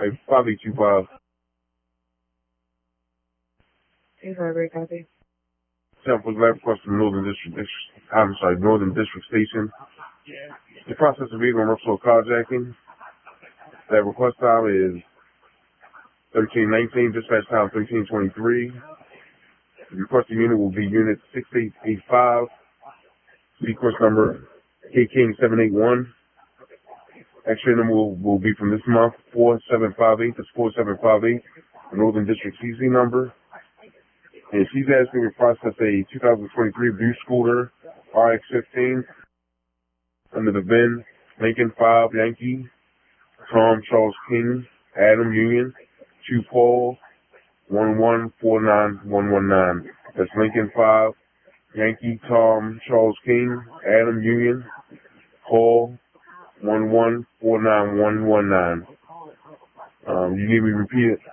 5825. 2-4, copy. Sample lab across from Northern District Station. The process of vehicle and Russell carjacking. That request time is 1319, dispatch time 1323. The requesting unit will be unit 6885, sequence number KK781. X-ray number will be from this month, 4758. That's 4758. The Northern District CZ number. And she's asking me to process a 2023 View Scooter RX-15 under the VIN Lincoln 5 Yankee, Tom Charles King, Adam Union, 2 Paul, 1149119. That's Lincoln 5 Yankee, Tom Charles King, Adam Union, Paul, 1149119. You need me to repeat it?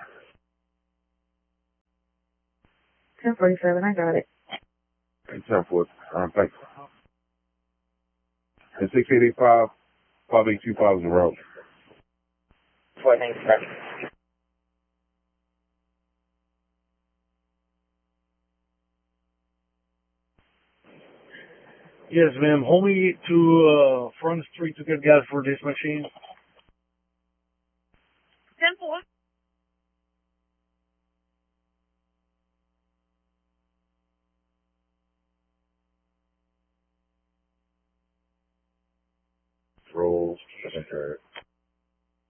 1047, I got it. 10-4. Thanks. And 6885 5825 is the route. 4, thanks, sir. Yes, ma'am. Hold me to Front Street to get gas for this machine.